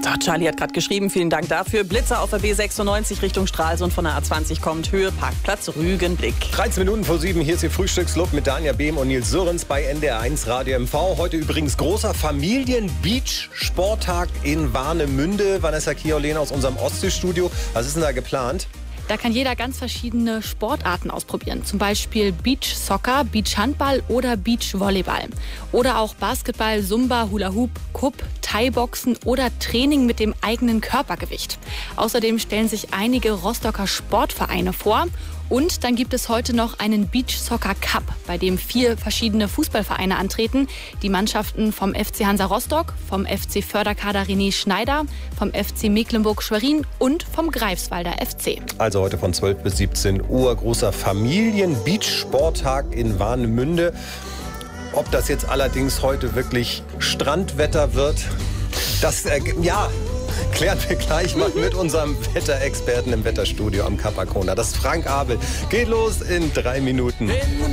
Ach, Charlie hat gerade geschrieben, vielen Dank dafür. Blitzer auf der B96 Richtung Stralsund von der A20 kommt. Höhe Parkplatz Rügenblick. 13 Minuten vor 7, hier ist Ihr Frühstücksclub mit Danja Behm und Nils Sürrens bei NDR1 Radio MV. Heute übrigens großer Familien-Beach-Sporttag in Warnemünde. Vanessa Kiolen aus unserem Ostseestudio. Was ist denn da geplant? Da kann jeder ganz verschiedene Sportarten ausprobieren. Zum Beispiel Beach Soccer, Beach Handball oder Beach Volleyball. Oder auch Basketball, Zumba, Hula Hoop, Kupp, Thai-Boxen oder Training mit dem eigenen Körpergewicht. Außerdem stellen sich einige Rostocker Sportvereine vor. Und dann gibt es heute noch einen Beach Soccer Cup, bei dem 4 verschiedene Fußballvereine antreten. Die Mannschaften vom FC Hansa Rostock, vom FC Förderkader René Schneider, vom FC Mecklenburg-Schwerin und vom Greifswalder FC. Also heute von 12 bis 17 Uhr, großer Familien-Beach-Sporttag in Warnemünde. Ob das jetzt allerdings heute wirklich Strandwetter wird, das, klären wir gleich mal mit unserem Wetterexperten im Wetterstudio am Kap Arkona. Das ist Frank Abel. Geht los in 3 Minuten.